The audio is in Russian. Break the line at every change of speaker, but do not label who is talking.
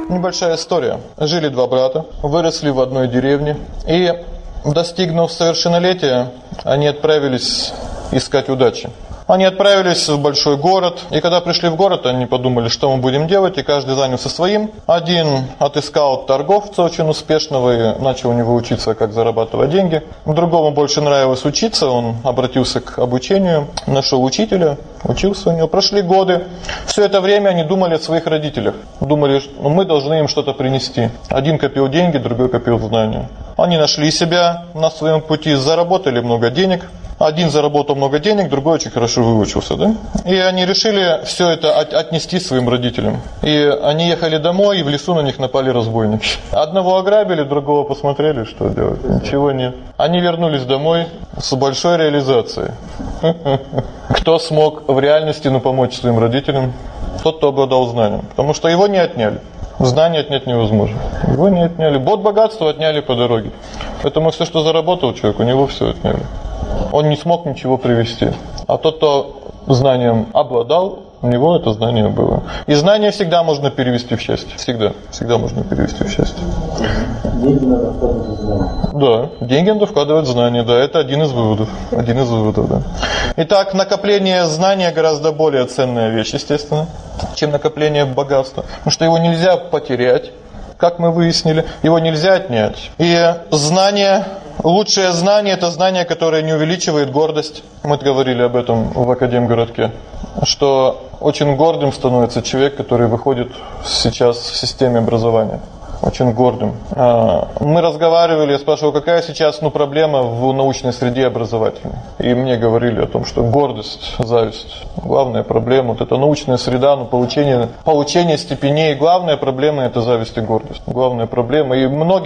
Небольшая история. Жили два брата, выросли в одной деревне, и, достигнув совершеннолетия, они отправились искать удачи. Они отправились в большой город, и когда пришли в город, они подумали, что мы будем делать, и каждый занялся своим. Один отыскал торговца очень успешного и начал у него учиться, как зарабатывать деньги. Другому больше нравилось учиться, он обратился к обучению, нашел учителя, учился у него. Прошли годы. Все это время они думали о своих родителях. Думали, что мы должны им что-то принести. Один копил деньги, другой копил знания. Они нашли себя на своем пути, заработали много денег. Один заработал много денег, другой очень хорошо выучился, да? И они решили все это отнести своим родителям. И они ехали домой, и в лесу на них напали разбойники. Одного ограбили, другого посмотрели, что делать. Ничего нет. Они вернулись домой с большой реализацией. Кто смог в реальности помочь своим родителям? Тот, кто обладал знанием. Потому что его не отняли. Знания отнять невозможно. Его не отняли. Вот богатство отняли по дороге. Поэтому все, что заработал человек, у него все отняли. Он не смог ничего привести. А тот, кто знанием обладал, у него это знание было. И знание всегда можно перевести в счастье. Всегда. Всегда можно перевести в счастье.
Деньги надо вкладывать в знания.
Да, деньги надо вкладывать в знания. Да, это один из выводов. Один из выводов, да. Итак, накопление знания гораздо более ценная вещь, естественно, чем накопление богатства. Потому что его нельзя потерять, как мы выяснили. Его нельзя отнять. И знание... Лучшее знание – это знание, которое не увеличивает гордость. Мы говорили об этом в Академгородке. Что очень гордым становится человек, который выходит сейчас в системе образования. Очень гордым. Мы разговаривали, я спрашивал, какая сейчас проблема в научной среде образовательной. И мне говорили о том, что гордость, зависть. Главная проблема. Вот эта научная среда, получение степеней. Главная проблема – это зависть и гордость. Главная проблема. И многие